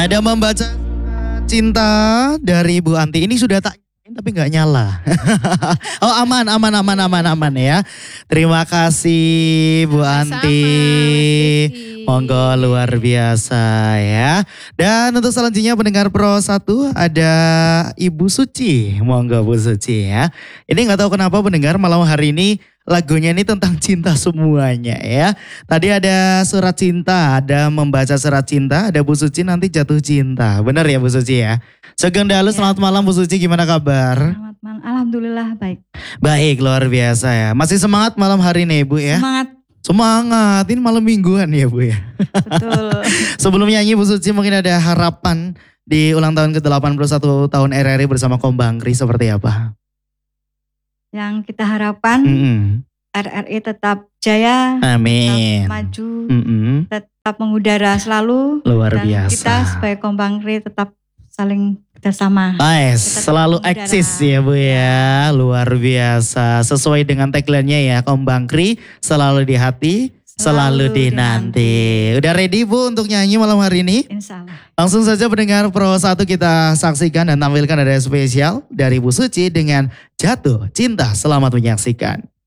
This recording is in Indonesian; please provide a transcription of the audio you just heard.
Ada membaca cinta dari Bu Anti. Ini sudah tak tapi nggak nyala. Oh aman ya. Terima kasih Bu Anti. Monggo luar biasa ya. Dan untuk selanjutnya pendengar Pro 1 ada Ibu Suci. Monggo Bu Suci ya. Ini nggak tahu kenapa pendengar malam hari ini lagunya ini tentang cinta semuanya ya. Tadi ada surat cinta, ada membaca surat cinta, ada Bu Suci nanti jatuh cinta. Benar ya Bu Suci ya? Sugeng Dalu, ya. Selamat malam Bu Suci, gimana kabar? Selamat malam, alhamdulillah baik. Baik, luar biasa ya. Masih semangat malam hari ini Bu ya? Semangat, ini malam mingguan ya Bu ya? Betul. Sebelum nyanyi Bu Suci mungkin ada harapan di ulang tahun ke-81 tahun RRI bersama Kombangkri seperti apa? Yang kita harapkan RRI tetap jaya, amin, tetap maju, tetap mengudara selalu. Luar dan biasa. Kita sebagai Kombangkri tetap saling bersama. Nice, selalu eksis ya Bu ya, luar biasa. Sesuai dengan tagline-nya ya, Kombangkri selalu di hati, selalu dinanti. Udah ready Bu untuk nyanyi malam hari ini? Insya Allah. Langsung saja pendengar Pro 1 kita saksikan dan tampilkan ada spesial dari Bu Suci dengan Jatuh Cinta. Selamat menyaksikan.